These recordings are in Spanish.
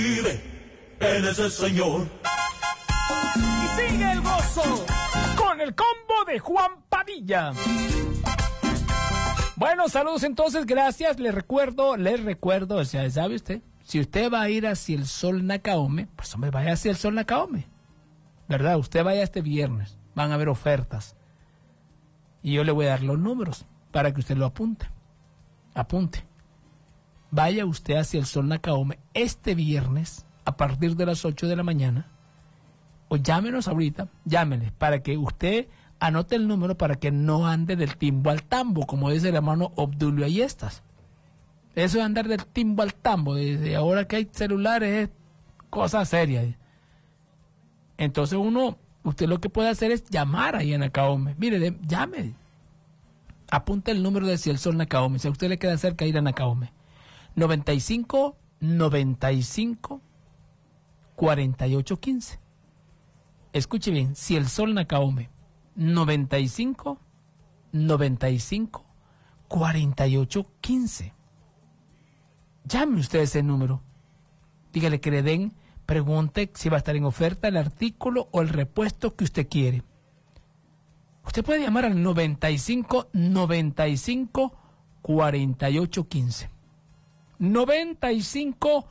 Él es el Señor. Y sigue el gozo con el combo de Juan Padilla. Bueno, saludos entonces, gracias. Les recuerdo, o sea, ¿sabe usted? Si usted va a ir hacia el Sol Nacaome, pues hombre, vaya hacia el Sol Nacaome, ¿verdad? Usted vaya este viernes, van a haber ofertas. Y yo le voy a dar los números para que usted lo apunte. Apunte. Vaya usted hacia el Sol Nacaome este viernes a partir de las 8 de la mañana, o llámenos ahorita, llámenles para que usted anote el número para que no ande del timbo al tambo, como dice el hermano Obdulio Ayestas. Eso de andar del timbo al tambo, desde ahora que hay celulares, es cosa seria. Entonces usted lo que puede hacer es llamar ahí en Nacaome. Mire, llame. Apunte el número de Si el Sol Nacaome. Si a usted le queda cerca ir a Nacaome. 95 95 48 15. Escuche bien, Si el Sol Nacaome. 95 95 48 15. Llame usted ese número. Dígale que le den, pregunte si va a estar en oferta el artículo o el repuesto que usted quiere. Usted puede llamar al 95 95 48 15. 95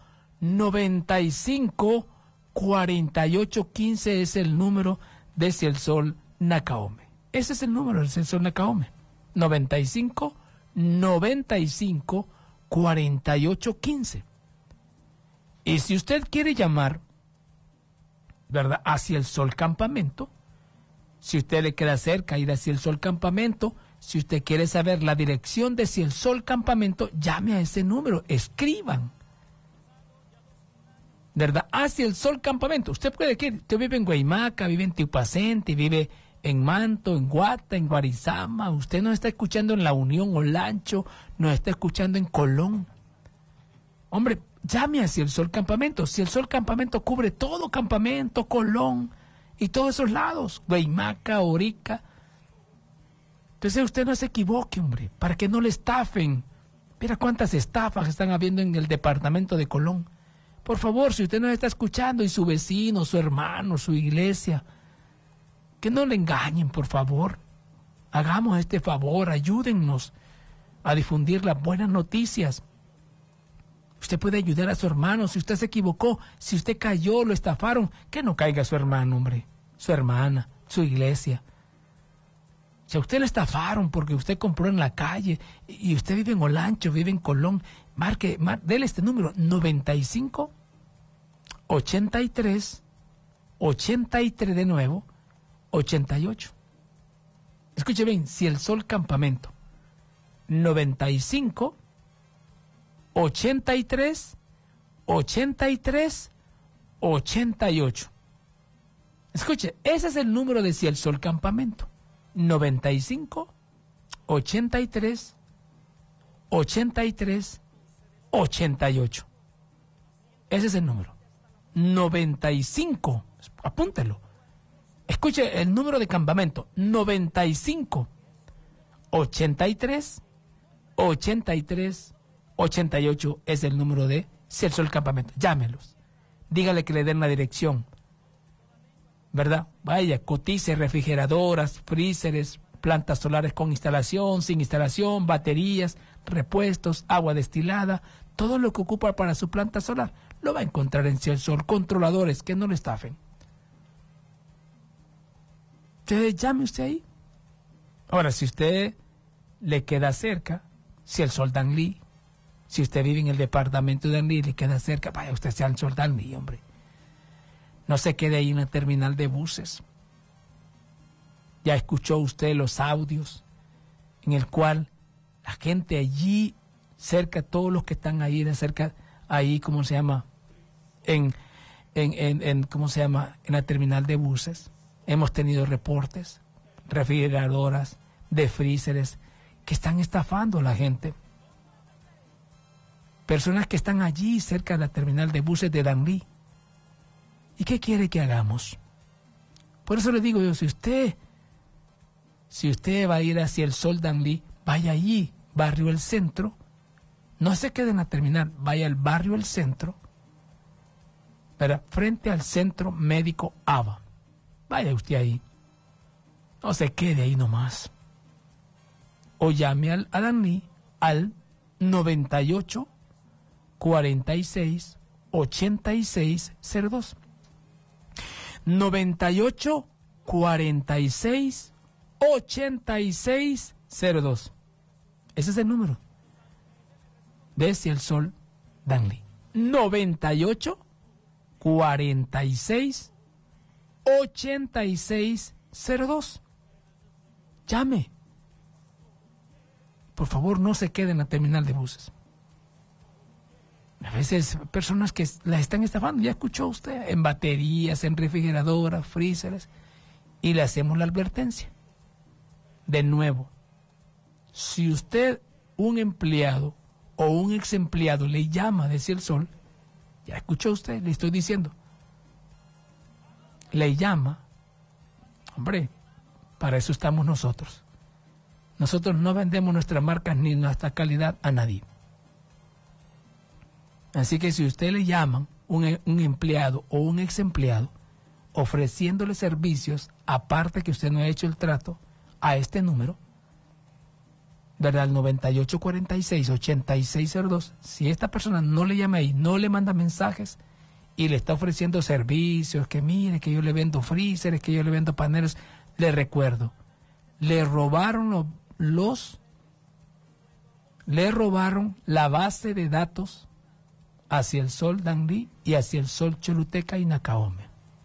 95 48 15 es el número de Si el Sol Nacaome. Ese es el número de Si el Sol Nacaome. 95 95 48 15. Y si usted quiere llamar, ¿verdad?, hacia el Sol Campamento, si usted le queda cerca ir hacia el Sol Campamento, si usted quiere saber la dirección de Si el Sol Campamento, llame a ese número, escriban, ¿verdad?, hacia el Sol Campamento. Usted puede ir, usted vive en Guaymaca, vive en Tiupacente, vive en Manto, en Guata, en Guarizama, usted nos está escuchando en La Unión, Olancho, nos está escuchando en Colón. Hombre, llame hacia el Sol Campamento. Si el Sol Campamento cubre todo Campamento, Colón y todos esos lados, Guaymaca, Orica. Entonces usted no se equivoque, hombre, para que no le estafen. Mira cuántas estafas están habiendo en el departamento de Colón. Por favor, si usted nos está escuchando y su vecino, su hermano, su iglesia, que no le engañen, por favor. Hagamos este favor, ayúdennos a difundir las buenas noticias. Usted puede ayudar a su hermano. Si usted se equivocó, si usted cayó, lo estafaron, que no caiga su hermano, hombre, su hermana, su iglesia. Si a usted le estafaron porque usted compró en la calle y usted vive en Olancho, vive en Colón, dele este número, 95 83 83 de nuevo 88. Escuche bien, Si el Sol Campamento. 95 83 83 88. Escuche, ese es el número de Si el Sol Campamento. 95 83 83 88. Ese es el número. 95, apúntelo. Escuche el número de campamento, 95 83 83 88 es el número de Si el Sol Campamento. Llámelos. Dígale que le den la dirección. ¿Verdad? Vaya, cotice refrigeradoras, freezers, plantas solares con instalación, sin instalación, baterías, repuestos, agua destilada, todo lo que ocupa para su planta solar. Lo va a encontrar en Si el Sol. Controladores, que no le estafen. Entonces, llame usted ahí. Ahora, si usted le queda cerca, Si el Sol Danlí, si usted vive en el departamento de Danlí y le queda cerca, vaya usted hacia el Sol Danlí, hombre. No se quede ahí en la terminal de buses. Ya escuchó usted los audios en el cual la gente allí, cerca, todos los que están ahí, cerca, ahí, ¿cómo se llama? ¿Cómo se llama? En la terminal de buses. Hemos tenido reportes, refrigeradoras, de freezers, que están estafando a la gente. Personas que están allí cerca de la terminal de buses de Danlí. ¿Y qué quiere que hagamos? Por eso le digo yo, si usted va a ir hacia el Sol Danlí, vaya allí, barrio El Centro. No se quede en la terminal, vaya al barrio El Centro ¿verdad? Frente al Centro Médico ABA. Vaya usted ahí. No se quede ahí nomás. O llame a Danlí al 98 46 86 02. 98 46 86 02. Ese es el número de Cielsol Danlí. 98 46 86 02. Llame. Por favor, no se queden en la terminal de buses. A veces personas que las están estafando, ya escuchó usted, en baterías, en refrigeradoras, freezers, y le hacemos la advertencia. De nuevo, si usted, un empleado o un ex empleado, le llama de Cielsol, ya escuchó usted, le estoy diciendo, le llama, hombre, para eso estamos nosotros. Nosotros no vendemos nuestras marcas ni nuestra calidad a nadie. Así que si usted le llaman un empleado o un ex empleado ofreciéndole servicios, aparte que usted no ha hecho el trato, a este número, ¿verdad? El 9846-8602, si esta persona no le llama ahí, no le manda mensajes y le está ofreciendo servicios, que mire, que yo le vendo freezers, que yo le vendo paneles, le recuerdo, le robaron le robaron la base de datos a Cielsol Danlí y a Cielsol Choluteca y Nacaome.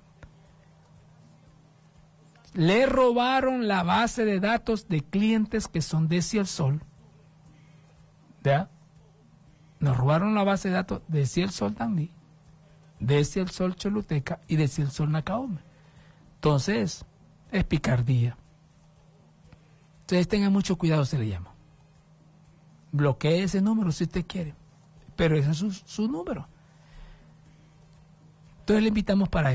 Le robaron la base de datos de clientes que son de Cielsol. ¿Ya? Nos robaron la base de datos de Cielsol Danlí, de Cielsol Choluteca y de Cielsol Nacaome. Entonces, es picardía. Entonces tengan mucho cuidado, se le llama. Bloquee ese número si usted quiere, pero ese es su número. Entonces le invitamos para